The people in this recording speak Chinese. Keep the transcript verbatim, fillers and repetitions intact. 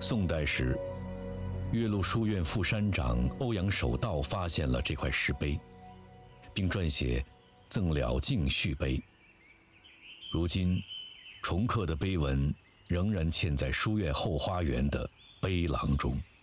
宋代时，岳麓书院副山长欧阳守道发现了这块石碑，并撰写《赠了敬续碑》。如今，重刻的碑文仍然嵌在书院后花园的碑廊中。